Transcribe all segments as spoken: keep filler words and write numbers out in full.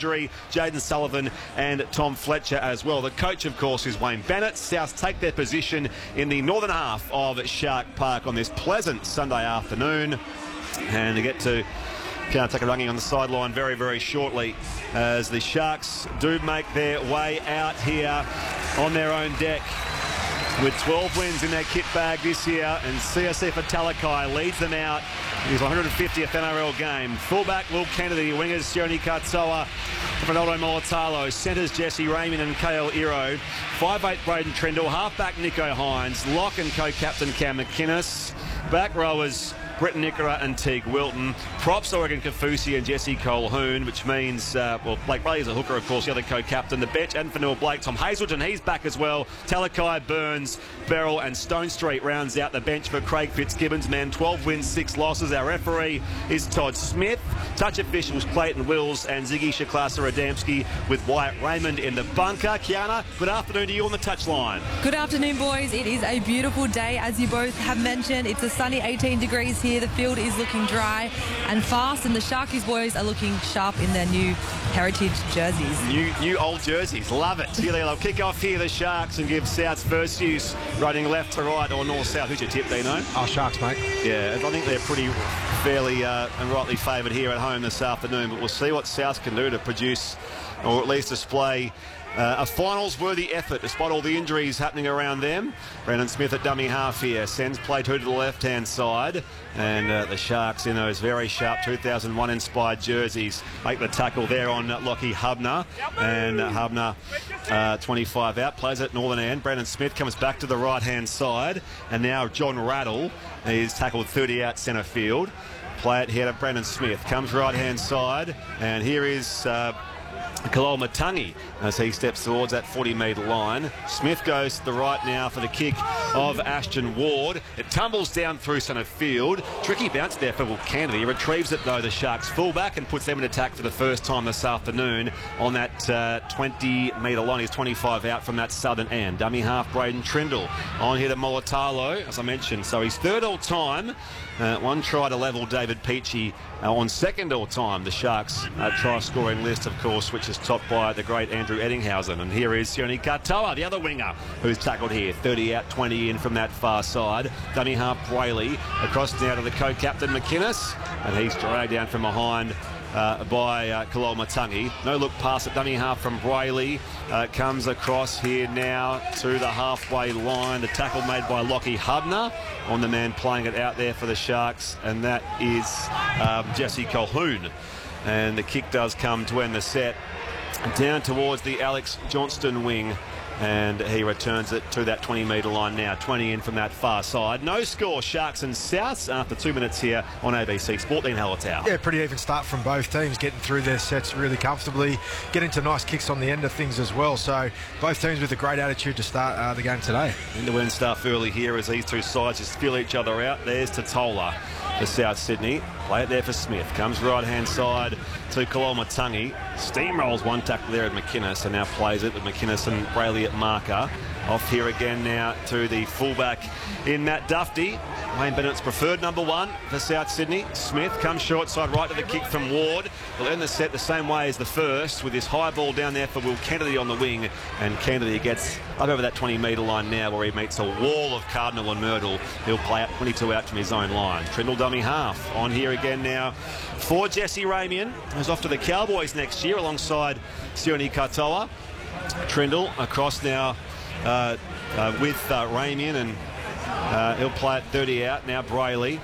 Jaden Sullivan and Tom Fletcher as well. The coach, of course, is Wayne Bennett. South take their position in the northern half of Shark Park on this pleasant Sunday afternoon. And they get to Takairangi on the sideline very, very shortly as the Sharks do make their way out here on their own deck with twelve wins in their kit bag this year, and C S F Talakai leads them out in his one hundred fiftieth N R L game. Fullback Will Kennedy, wingers Sione Katoa, Ronaldo Molitalo, centres Jesse Raymond and Kale Iro, five eight Braden Trindle, halfback Nico Hines, lock and co-captain Cam McInnes, back rowers Britton Nickera and Teague Wilton. Props Oregon Kafusi and Jesse Colhoun, which means, uh, well, Blake Bradley is a hooker, of course, the other co-captain. The bench, and Fanua Blake, Tom Hazelton, he's back as well. Talakai, Burns, Beryl and Stone Street rounds out the bench for Craig Fitzgibbons, man. twelve wins, six losses. Our referee is Todd Smith. Touch officials Clayton Wills and Ziggy Shaklasa Adamski with Wyatt Raymond in the bunker. Kiana, good afternoon to you on the touchline. Good afternoon, boys. It is a beautiful day, as you both have mentioned. It's a sunny eighteen degrees here. The field is looking dry and fast, and the Sharkies boys are looking sharp in their new heritage jerseys. New new old jerseys. Love it. Here they'll kick off here, the Sharks, and give South's first use running left to right or north-south. Who's your tip, Dino? Oh, Sharks, mate. Yeah, I think they're pretty fairly uh, and rightly favoured here at home this afternoon, but we'll see what South can do to produce, or at least display, Uh, a finals-worthy effort despite all the injuries happening around them. Brandon Smith at dummy half here. Sends play two to the left-hand side. And uh, the Sharks in those very sharp two thousand one inspired jerseys make the tackle there on Lockie Hubner. And uh, Hubner, uh, twenty-five out, plays at northern end. Brandon Smith comes back to the right-hand side. And now John Rattle is tackled thirty out centre field. Play it here to Brandon Smith. Comes right-hand side. And here is Uh, Kalol Matangi as he steps towards that forty metre line. Smith goes to the right now for the kick of Ashton Ward. It tumbles down through centre field. Tricky bounce there for Will Kennedy. He retrieves it though, the Sharks fullback, and puts them in attack for the first time this afternoon on that uh, twenty metre line. He's twenty-five out from that southern end. Dummy half Braden Trindle on here to Molitalo, as I mentioned. So he's third all time. Uh, one try to level David Peachy uh, on second all time. The Sharks uh, try scoring list, of course, which is topped by the great Andrew Eddinghausen. And here is Sione Katoa, the other winger, who's tackled here. thirty out, twenty in from that far side. Dummy half Brayley across now to the co-captain McInnes, and he's dragged down from behind Uh, by uh, Kalol Matangi. No look pass at dummy half from Brayley. Uh, comes across here now to the halfway line. The tackle made by Lockie Hubner on the man playing it out there for the Sharks, and that is um, Jesse Colhoun. And the kick does come to end the set down towards the Alex Johnston wing. And he returns it to that twenty metre line now. twenty in from that far side. No score, Sharks and Souths after two minutes here on A B C Sport. Dean Hallertau. Yeah, pretty even start from both teams, getting through their sets really comfortably, getting to nice kicks on the end of things as well. So both teams with a great attitude to start uh, the game today. End-to-end stuff early here as these two sides just feel each other out. There's Totola for South Sydney. Play it there for Smith. Comes right-hand side to Kalol Matangi. Steamrolls one tackle there at McInnes, and now plays it with McInnes and Brayley at marker. Off here again now to the fullback in Matt Dufty. Wayne Bennett's preferred number one for South Sydney. Smith comes short side right to the kick from Ward. Will end the set the same way as the first, with this high ball down there for Will Kennedy on the wing. And Kennedy gets up over that twenty metre line now, where he meets a wall of Cardinal and Myrtle. He'll play out twenty-two out from his own line. Trindle dummy half. On here again now for Jesse Ramian, who's off to the Cowboys next year alongside Sione Katoa. Trindle across now uh, uh, with uh, Ramian, and uh, he'll play it thirty out. Now Brayley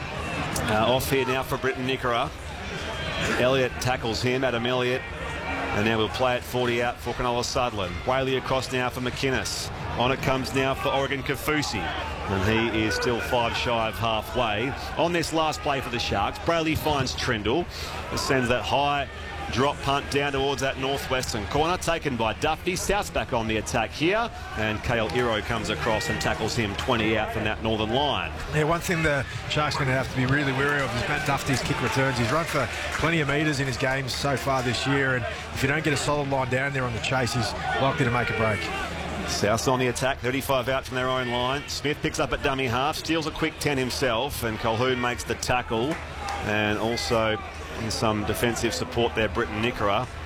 uh, off here now for Britton Nickera. Elliott tackles him, Adam Elliott, and now we'll play it forty out for Cronulla Sutherland. Brayley across now for McInnes. On it comes now for Oregon Kafusi, and he is still five shy of halfway. On this last play for the Sharks, Brayley finds Trindle, sends that high drop punt down towards that northwestern corner, taken by Dufty. South's back on the attack here, and Kale Iro comes across and tackles him twenty out from that northern line. Yeah, one thing the Sharks are going to have to be really wary of is Matt Dufty's kick returns. He's run for plenty of metres in his games so far this year, and if you don't get a solid line down there on the chase, he's likely to make a break. South's on the attack, thirty-five out from their own line. Smith picks up at dummy half, steals a quick ten himself, and Colhoun makes the tackle, and also in some defensive support there, Britton Nickera.